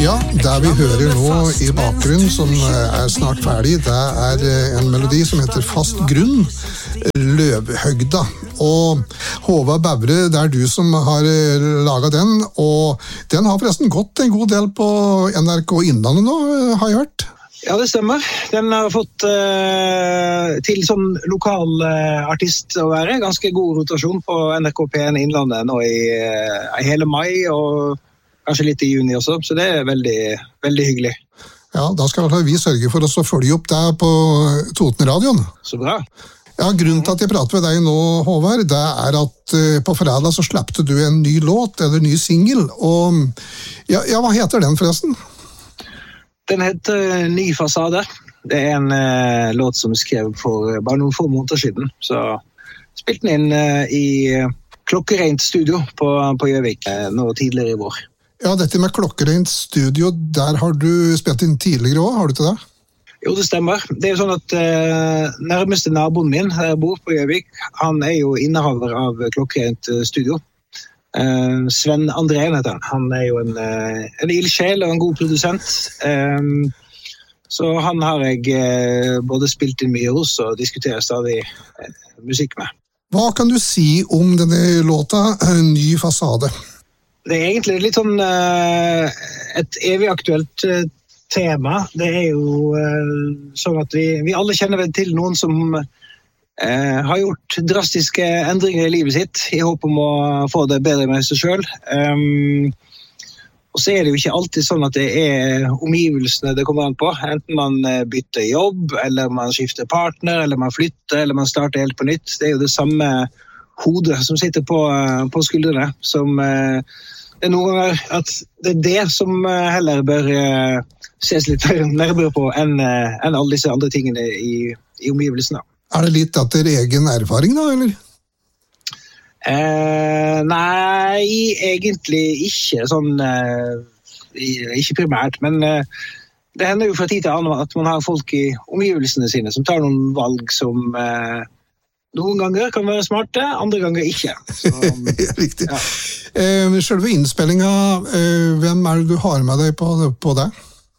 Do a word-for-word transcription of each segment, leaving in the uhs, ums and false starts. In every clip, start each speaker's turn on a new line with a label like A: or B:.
A: Ja, det vi hører nå i bakgrunnen, som er snart ferdig, det er en melodi som heter Fast grunn, Løvhøgda. Og Håvard Bævre, det er du som har laget den, og den har forresten gått en god del på N R K Innlandet nå, har jeg hørt.
B: Ja, det stemmer. Den har fått uh, til sånn lokal uh, artist å være. Ganske god rotasjon på N R K P en Innlandet nå i, uh, i hele mai, og kanskje litt i juni også, så det er veldig, veldig hyggelig.
A: Ja, da skal vi sørge for oss å følge opp deg på Totenradioen.
B: Så bra.
A: Ja, grunnen til at jeg prater med deg nå, Håvard, det er at uh, på fredag så slappte du en ny låt, eller ny single, og ja, ja, hva heter den forresten?
B: Den heter Ny fasade. Det er en uh, låt som er skrevet for bare noen få måneder siden, så spilte den inn uh, i klokkereint studio på, på Gjøvik uh, nå tidligere i vår.
A: Ja, dette med klokkereint studio, der har du spilt inn tidligere også, har du til det?
B: Jo, det stemmer. Det er jo sånn at uh, nærmeste naboen min, der jeg bor på Gjøvik, han er jo innehaver av klokkereint studio. Uh, Sven Andrén heter han. Han er jo en, uh, en ildsjel og en god produsent. Um, så han har jeg uh, både spilt inn mye hos og diskuterer stadig uh, musikk med.
A: Hva kan du si om denne låta, Ny fasade?
B: Det er egentlig litt sånn uh, et evig aktuelt uh, tema. Det er jo uh, sånn at vi, vi alle kjenner vel til noen som uh, har gjort drastiske endringer i livet sitt i håp om å få det bedre med seg selv. Um, og så er det jo ikke alltid sånn at det er omgivelsene det kommer an på. Enten man bytter jobb, eller man skifter partner, eller man flytter, eller man starter helt på nytt. Det er jo det samme hodet som sitter på, på skuldrene, som uh, det er noen ganger at det er det som uh, heller bør uh, ses litt nærmere på enn, uh, enn alle disse andre tingene i, i omgivelsene.
A: Er det litt etter egen erfaring da, eller?
B: Uh, nei, egentlig ikke sånn, uh, ikke primært, men uh, det hender jo fra tid til annen at man har folk i omgivelsene sine som tar noen valg som uh, noen ganger kan være smarte, andre ganger ikke. Så,
A: Riktig.
B: Ja.
A: Eh, selve innspillingen, eh, hvem er det du har med deg på, på det?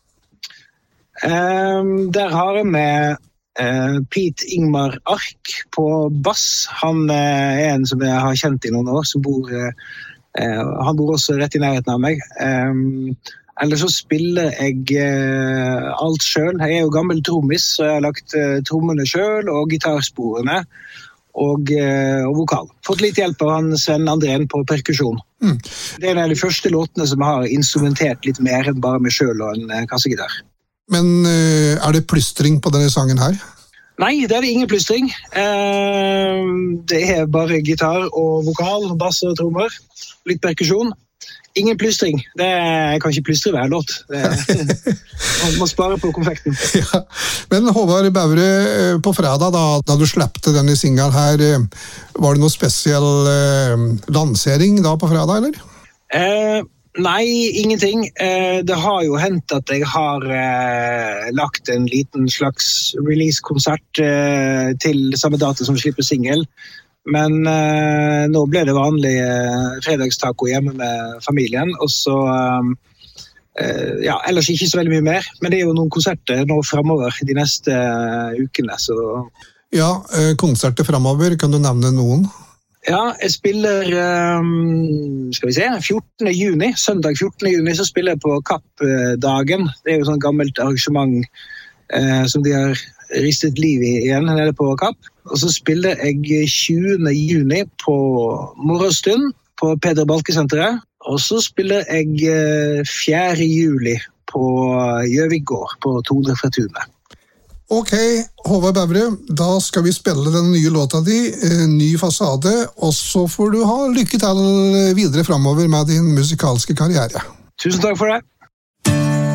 B: Um, der har jeg med uh, Pete Ingmar Ark på bass. Han uh, er en som jeg har kjent i noen år, som bor, uh, uh, han bor også rett i nærheten av meg. Um, Eller så spiller jeg uh, alt selv. Jeg er jo gammel trommis, så jeg har lagt uh, trommene selv og gitarsporene og, uh, og vokal. Fått litt hjelp av han Sven Andrén på perkusjon. Mm. Det er en av de første låtene som har instrumentert litt mer enn bare meg selv og en uh, kassegitar.
A: Men uh, er det plystring på denne sangen her?
B: Nei, det er det ingen plystring. Uh, det er bare gitar og vokal, bass og trommer. Litt perkusjon. Ingen plystring. Det er, jeg kan ikke plystre hver låt. Det, man må spare på konfekten.
A: Ja. Men Håvard Bævre, på fredag da, da du slappte denne singelen her, var det noe spesiell eh, lansering da på fredag, eller?
B: Eh, nei, ingenting. Eh, det har jo hendt at jeg har eh, lagt en liten slags release-konsert eh, til samme dato som slipper single. Men eh, nå ble det vanlig eh, fredagstaco hjemme med familien, og så, eh, ja, ellers ikke så veldig mye mer, men det er jo noen konserter nå fremover de neste uh, ukene, så...
A: Ja, eh, konserter fremover, kan du nevne noen?
B: Ja, jeg spiller, um, skal vi se, fjortende juni, søndag fjortende juni, så spiller jeg på Kappdagen. Det er jo sånn gammelt arrangement eh, som de har ristet liv i igjen nede på Kapp. Og så spiller jeg tjuende juni på Morgenstund på Peder Balke-senteret. Og så spiller jeg fjerde juli på Gjøvik gård på Tone fra Tunet.
A: Ok, Håvard Bævre, da skal vi spille den nye låta di, Ny fasade, og så får du ha lykke til videre fremover med din musikalske karriere.
B: Tusen takk for det.